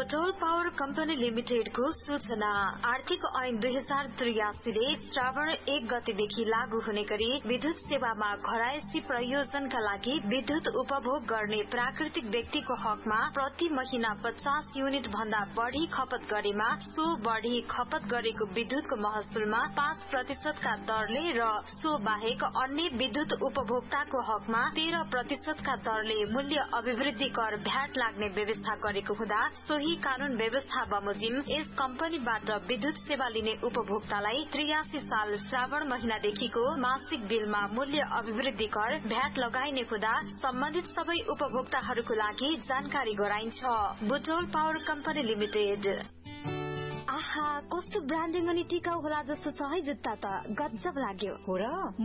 Butwal power company लिमिटेडको सूचना। आर्थिक ऐन 2083 ले श्रावण 1 गतेदेखि लागू हुने गरी विद्युत सेवामा घरायसी प्रयोजनका लागि विद्युत उपभोग गर्ने प्राकृतिक व्यक्तिको हकमा प्रति महिना 50 युनिट भन्दा बढ़ी खपत गरेमा सो बढ़ी खपत गरेको विद्युतको महसुलमा 5% का दरले र सो बाहेक अन्य विद्युत उपभोक्ताको हकमा 13% का दरले मूल्य अभिवृद्धि कर भ्याट लाग्ने व्यवस्था गरेको हुँदा सोही कानून व्यवस्था बमोजिम यस कम्पनीबाट विद्युत सेवा लिने उपभोक्तालाई 83 साल श्रावण महिनादेखिको मासिक बिलमा मूल्य अभिवृद्धि कर भ्याट लगाइने हुँदा सम्बन्धित सबै उपभोक्ताहरूको लागि जानकारी गराइन्छ। Butwal power company limited. आहा, कस्तो ब्रान्डिङ अनि टिकाउ होला जस्तो छ है जुत्ता त गजब लाग्यो। हो र